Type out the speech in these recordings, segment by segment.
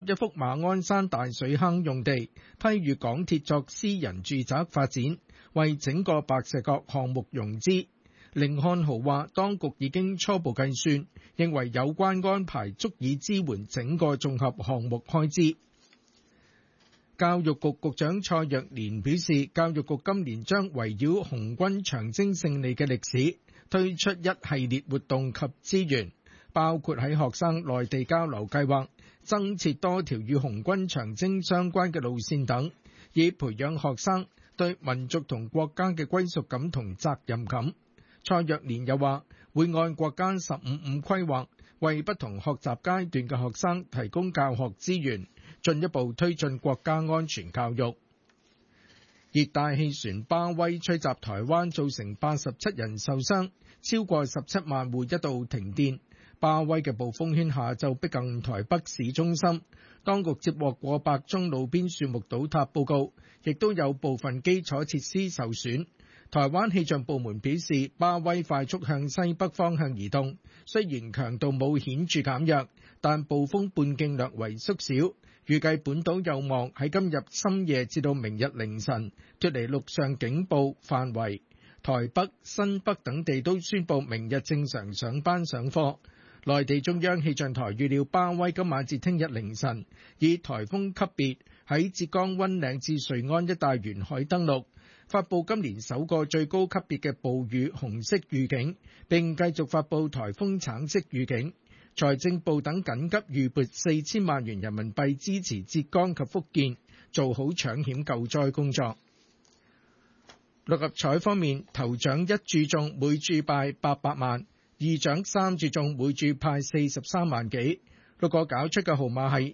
一幅馬鞍山大水坑用地批予港鐵作私人住宅發展，為整個白石角項目融資。甯漢豪話，當局已經初步計算，認為有關安排足以支援整個綜合項目開支。教育局局長蔡若蓮表示，教育局今年將圍繞紅軍長征勝利嘅歷史，推出一系列活動及資源，包括喺學生內地交流計劃增設多條與紅軍長征相關嘅路線等，以培養學生對民族同國家嘅歸屬感同責任感。蔡若蓮又話，會按國家15-5規劃，為不同學習階段嘅學生提供教學資源，進一步推進國家安全教育。熱帶氣旋巴威吹襲台灣，造成87人受傷，超過17萬戶一度停電。巴威嘅暴風圈下晝逼近台北市中心，當局接獲過百宗路邊樹木倒塌報告，亦都有部分基礎設施受損。台灣氣象部門表示，巴威快速向西北方向移動，雖然強度冇顯著減弱，但暴風半徑略為縮小。預計本島有望喺今日深夜至到明日凌晨脫離陸上警報範圍。台北、新北等地都宣布明日正常上班上課。內地中央氣象台預料巴威今晚至聽日凌晨以颱風級別喺浙江溫嶺至瑞安一帶沿海登陸，發布今年首個最高級別嘅暴雨紅色預警，並繼續發布颱風橙色預警。財政部等緊急預撥4000萬元人民幣支持浙江及福建做好搶險救災工作。六合彩方面，頭獎一注中，每注派800萬；二獎三注中，每注派43萬幾。六個搞出嘅號碼係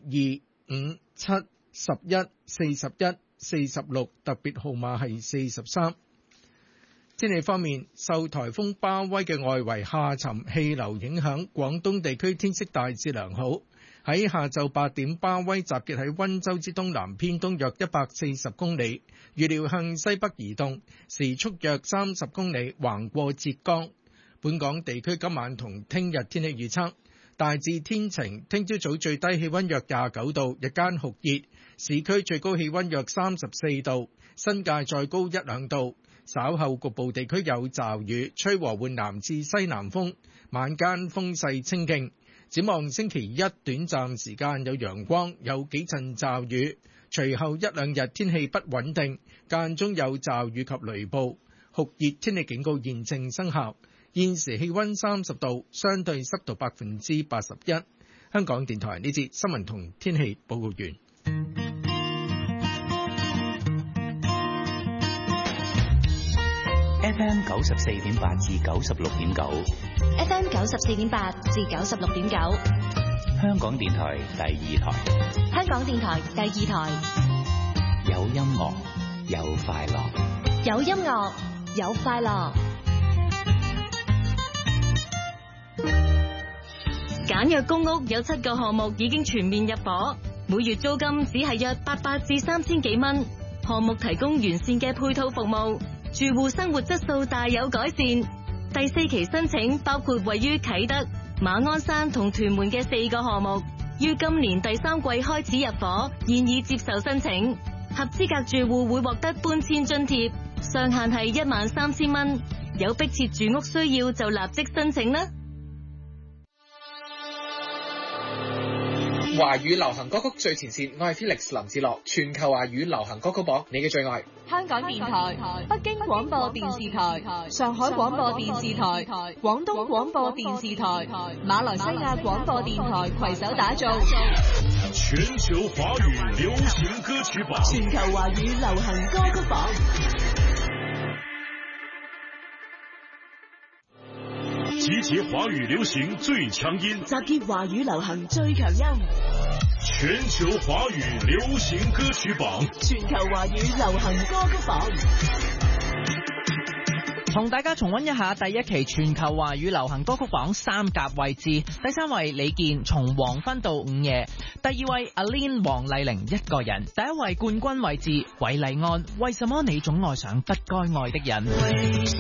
2、5、7、11、41、46，特別號碼係43。天氣方面，受颱風巴威嘅外圍下沉氣流影響，廣東地區天色大致良好。喺下晝8點，巴威集結喺溫州之東南偏東約140公里，預料向西北移動，時速約30公里，橫過浙江。本港地區今晚同聽日天氣預測，大致天晴，聽朝早最低氣溫約29度，日間酷熱，市區最高氣溫約34度，新界再高1-2度。稍後局部地區有驟雨，吹和緩南至西南風，晚間風勢清勁。展望星期一短暫時間有陽光，有幾陣驟雨，隨後1-2日天氣不穩定，間中有驟雨及雷暴。酷熱天氣警告現正生效。現時氣溫30度，相對濕度81%。香港電台呢節新聞同天氣報告完。 FM 94.8至96.9 ，FM 94.8至96.9， 香港電台第2台， 香港電台第2台， 有音樂有快樂， 有音樂有快樂。簡約公屋有7個項目已經全面入伙，每月租金只係約800至3000幾蚊，項目提供完善嘅配套服務，住戶生活質素大有改善。第4期申請包括位於啟德、馬鞍山同屯門嘅4個項目，於今年第3季開始入伙，現已接受申請。合資格住戶會獲得搬遷津貼，上限係13000蚊。有迫切住屋需要就立即申請啦。 華語流行歌曲最前線，我係 Felix 林志樂，全球華語流行歌曲榜，你嘅最愛。 香港電台、北京廣播電視台、上海廣播電視台、廣東廣播電視台、馬來西亞廣播電台攜手打造全球華語流行歌曲榜， 全球華語流行歌曲榜。 集結華語流行最強音， 集結華語流行最強音， 全球華語流行歌曲榜， 全球華語流行歌曲榜。 同大家重溫一下第1期全球華語流行歌曲榜3甲位置。第3位李健從黃昏到午夜，第2位阿 Lin 黃麗玲一個人，第1位冠軍位置韋禮安為什麼你總愛上不該愛的人。